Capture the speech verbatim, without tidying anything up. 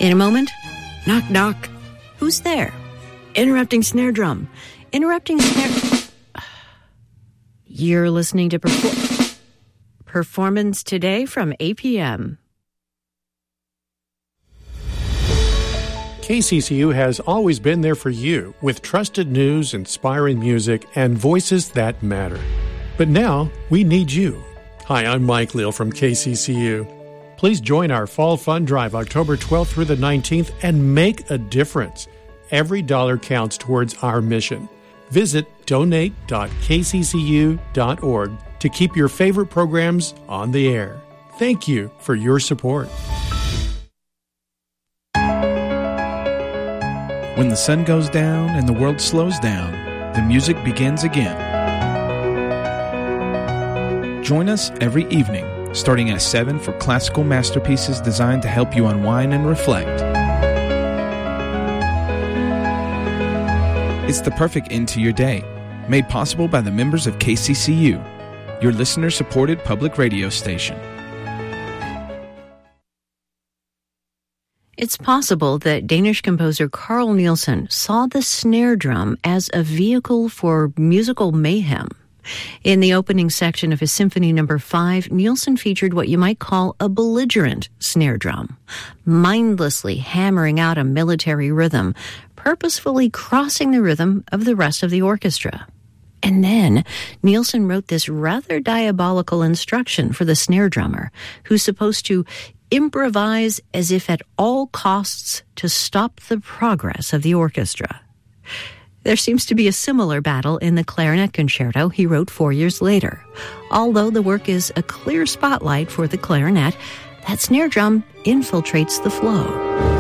In a moment, knock, knock. Who's there? Interrupting snare drum. Interrupting snare... You're listening to Perfor- Performance Today from A P M. K C C U has always been there for you with trusted news, inspiring music, and voices that matter. But now, we need you. Hi, I'm Mike Leal from K C C U. Please join our Fall Fund Drive October twelfth through the nineteenth and make a difference. Every dollar counts towards our mission. Visit donate dot k c c u dot org to keep your favorite programs on the air. Thank you for your support. When the sun goes down and the world slows down, the music begins again. Join us every evening, starting at seven for classical masterpieces designed to help you unwind and reflect. It's the perfect end to your day, made possible by the members of K C C U, your listener-supported public radio station. It's possible that Danish composer Carl Nielsen saw the snare drum as a vehicle for musical mayhem. In the opening section of his Symphony Number five, Nielsen featured what you might call a belligerent snare drum, mindlessly hammering out a military rhythm, purposefully crossing the rhythm of the rest of the orchestra. And then Nielsen wrote this rather diabolical instruction for the snare drummer, who's supposed to improvise as if at all costs to stop the progress of the orchestra. There seems to be a similar battle in the clarinet concerto he wrote four years later. Although the work is a clear spotlight for the clarinet, that snare drum infiltrates the flow.